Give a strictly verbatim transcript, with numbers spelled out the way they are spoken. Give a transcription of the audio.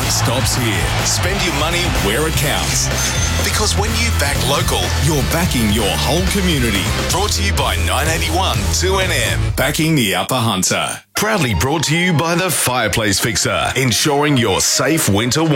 stops here. Spend your money where it counts. Because when you back local, you're backing your whole community. Brought to you by nine eighty-one two N M. Backing the Upper Hunter. Proudly brought to you by the Fireplace Fixer. Ensuring your safe winter